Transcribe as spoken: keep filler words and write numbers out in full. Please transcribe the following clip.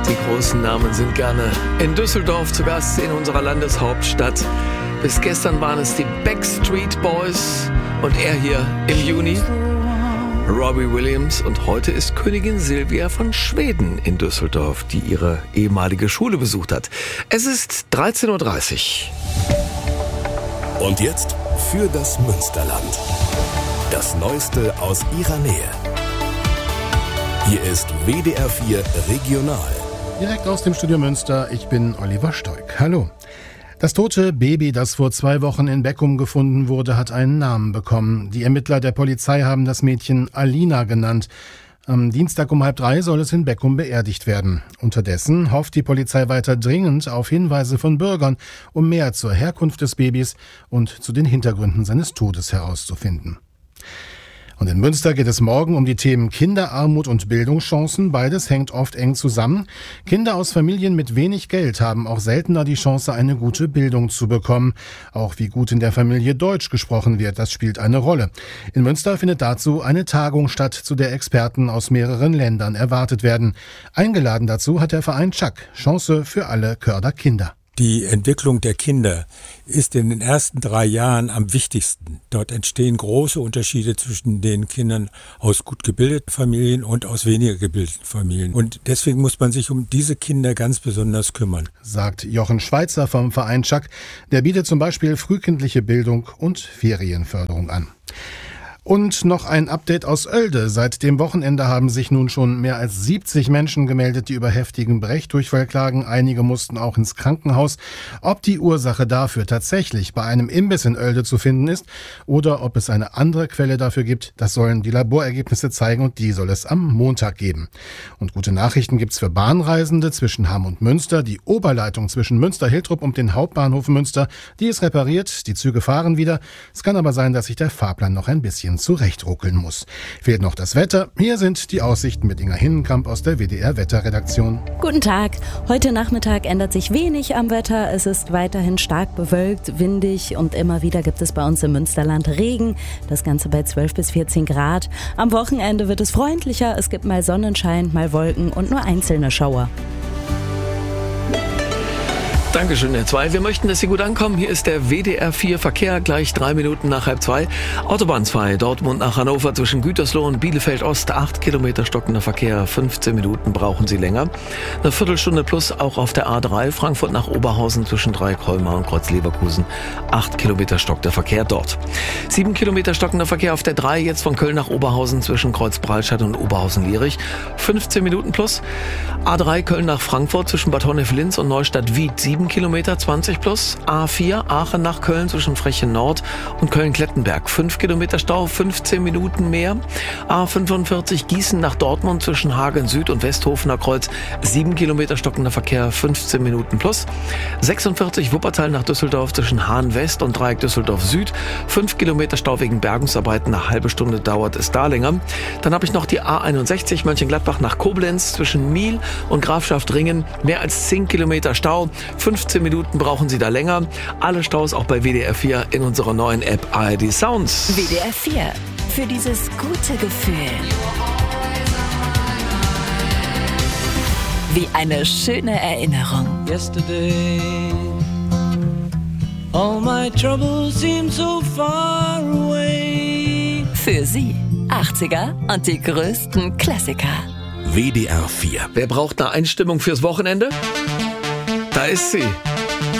Die großen Namen sind gerne in Düsseldorf zu Gast in unserer Landeshauptstadt. Bis gestern waren es die Backstreet Boys und er hier im Juni, Robbie Williams. Und heute ist Königin Silvia von Schweden in Düsseldorf, die ihre ehemalige Schule besucht hat. Es ist dreizehn Uhr dreißig. Und jetzt für das Münsterland. Das Neueste aus ihrer Nähe. Hier ist W D R vier Regional. Direkt aus dem Studio Münster, ich bin Oliver Stoik. Hallo. Das tote Baby, das vor zwei Wochen in Beckum gefunden wurde, hat einen Namen bekommen. Die Ermittler der Polizei haben das Mädchen Alina genannt. Am Dienstag um halb drei soll es in Beckum beerdigt werden. Unterdessen hofft die Polizei weiter dringend auf Hinweise von Bürgern, um mehr zur Herkunft des Babys und zu den Hintergründen seines Todes herauszufinden. Und in Münster geht es morgen um die Themen Kinderarmut und Bildungschancen. Beides hängt oft eng zusammen. Kinder aus Familien mit wenig Geld haben auch seltener die Chance, eine gute Bildung zu bekommen. Auch wie gut in der Familie Deutsch gesprochen wird, das spielt eine Rolle. In Münster findet dazu eine Tagung statt, zu der Experten aus mehreren Ländern erwartet werden. Eingeladen dazu hat der Verein Chuck, Chance für alle Körderkinder. Die Entwicklung der Kinder ist in den ersten drei Jahren am wichtigsten. Dort entstehen große Unterschiede zwischen den Kindern aus gut gebildeten Familien und aus weniger gebildeten Familien. Und deswegen muss man sich um diese Kinder ganz besonders kümmern, sagt Jochen Schweizer vom Verein Chuck. Der bietet zum Beispiel frühkindliche Bildung und Ferienförderung an. Und noch ein Update aus Oelde. Seit dem Wochenende haben sich nun schon mehr als siebzig Menschen gemeldet, die über heftigen Brechdurchfall klagen. Einige mussten auch ins Krankenhaus. Ob die Ursache dafür tatsächlich bei einem Imbiss in Oelde zu finden ist oder ob es eine andere Quelle dafür gibt, das sollen die Laborergebnisse zeigen und die soll es am Montag geben. Und gute Nachrichten gibt's für Bahnreisende zwischen Hamm und Münster. Die Oberleitung zwischen Münster-Hiltrup und den Hauptbahnhof Münster, die ist repariert. Die Züge fahren wieder. Es kann aber sein, dass sich der Fahrplan noch ein bisschen zurechtruckeln muss. Fehlt noch das Wetter. Hier sind die Aussichten mit Inga Hinnenkamp aus der W D R-Wetterredaktion. Guten Tag. Heute Nachmittag ändert sich wenig am Wetter. Es ist weiterhin stark bewölkt, windig und immer wieder gibt es bei uns im Münsterland Regen. Das Ganze bei zwölf bis vierzehn Grad. Am Wochenende wird es freundlicher. Es gibt mal Sonnenschein, mal Wolken und nur einzelne Schauer. Dankeschön, Herr Zwei. Wir möchten, dass Sie gut ankommen. Hier ist der W D R vier Verkehr, gleich drei Minuten nach halb zwei. Autobahn zwei, Dortmund nach Hannover zwischen Gütersloh und Bielefeld Ost. Acht Kilometer stockender Verkehr, fünfzehn Minuten brauchen Sie länger. Eine Viertelstunde plus auch auf der A drei, Frankfurt nach Oberhausen zwischen Dreieck-Colmar und Kreuz-Leverkusen. Acht Kilometer stockender Verkehr dort. Sieben Kilometer stockender Verkehr auf der drei, jetzt von Köln nach Oberhausen zwischen Kreuz-Bralstadt und Oberhausen-Lierich. fünfzehn Minuten plus. A drei, Köln nach Frankfurt zwischen Bad Honnef-Linz und Neustadt-Wied. sieben Kilometer, zwanzig plus. A vier, Aachen nach Köln zwischen Frechen Nord und Köln-Klettenberg. fünf Kilometer Stau, fünfzehn Minuten mehr. A fünfundvierzig, Gießen nach Dortmund zwischen Hagen Süd und Westhofener Kreuz. sieben Kilometer stockender Verkehr, fünfzehn Minuten plus. sechsundvierzig, Wuppertal nach Düsseldorf zwischen Hahn West und Dreieck Düsseldorf Süd. fünf Kilometer Stau wegen Bergungsarbeiten. Eine halbe Stunde dauert es da länger. Dann habe ich noch die A einundsechzig, Mönchengladbach nach Koblenz zwischen Miel und Grafschaft Ringen. Mehr als zehn Kilometer Stau. fünfzehn Minuten brauchen Sie da länger. Alle Staus auch bei W D R vier in unserer neuen App A R D Sounds. W D R vier. Für dieses gute Gefühl. Wie eine schöne Erinnerung. Yesterday, all my troubles seem so far away. Für Sie achtziger und die größten Klassiker. W D R vier. Wer braucht eine Einstimmung fürs Wochenende? Da ist sie.